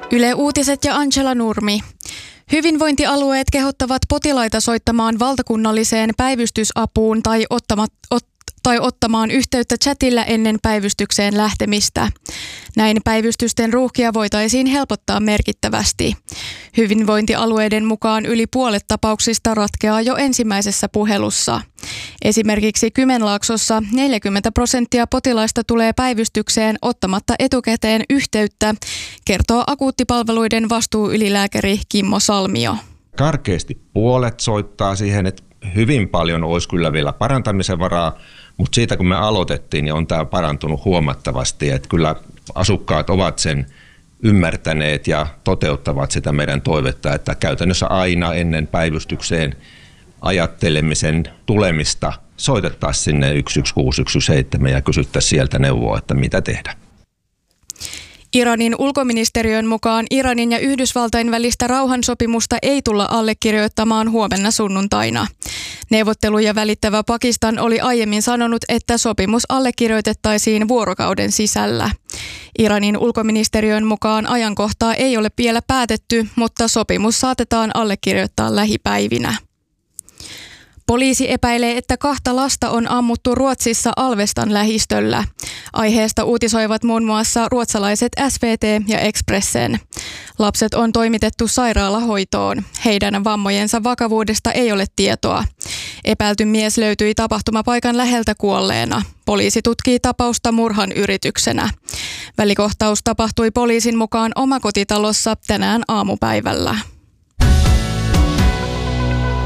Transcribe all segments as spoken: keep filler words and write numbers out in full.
Yle Uutiset ja Angela Nurmi. Hyvinvointialueet kehottavat potilaita soittamaan valtakunnalliseen päivystysapuun tai, ottamat, ot, tai ottamaan yhteyttä chatilla ennen päivystykseen lähtemistä. Näin päivystysten ruuhkia voitaisiin helpottaa merkittävästi. Hyvinvointialueiden mukaan yli puolet tapauksista ratkeaa jo ensimmäisessä puhelussa. Esimerkiksi Kymenlaaksossa neljäkymmentä prosenttia potilaista tulee päivystykseen ottamatta etukäteen yhteyttä, kertoo akuuttipalveluiden vastuuylilääkäri Kimmo Salmio. Karkeasti puolet soittaa siihen, että hyvin paljon olisi kyllä vielä parantamisen varaa, mutta siitä kun me aloitettiin, niin on tämä parantunut huomattavasti, että kyllä asukkaat ovat sen ymmärtäneet ja toteuttavat sitä meidän toivetta, että käytännössä aina ennen päivystykseen ajattelemisen tulemista soitettaisiin sinne yksi yksi kuusi yksi seitsemän ja kysyttäisiin sieltä neuvoa, että mitä tehdä. Iranin ulkoministeriön mukaan Iranin ja Yhdysvaltain välistä rauhansopimusta ei tulla allekirjoittamaan huomenna sunnuntaina. Neuvotteluja välittävä Pakistan oli aiemmin sanonut, että sopimus allekirjoitettaisiin vuorokauden sisällä. Iranin ulkoministeriön mukaan ajankohtaa ei ole vielä päätetty, mutta sopimus saatetaan allekirjoittaa lähipäivinä. Poliisi epäilee, että kahta lasta on ammuttu Ruotsissa Alvestan lähistöllä. Aiheesta uutisoivat muun muassa ruotsalaiset S V T ja Expressen. Lapset on toimitettu sairaalahoitoon. Heidän vammojensa vakavuudesta ei ole tietoa. Epäilty mies löytyi tapahtumapaikan läheltä kuolleena. Poliisi tutkii tapausta murhan yrityksenä. Välikohtaus tapahtui poliisin mukaan omakotitalossa tänään aamupäivällä.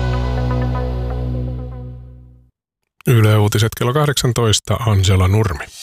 Yle Uutiset kello kahdeksantoista, Angela Nurmi.